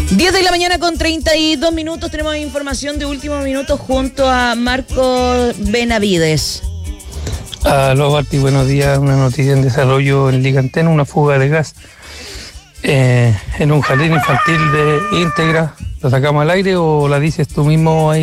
10 de la mañana con 32 minutos. Tenemos información de último minuto junto a Marco Benavides. Aló, Barty, buenos días. Una noticia en desarrollo en Ligantén, una fuga de gas en un jardín infantil de Íntegra. ¿La sacamos al aire o la dices tú mismo ahí?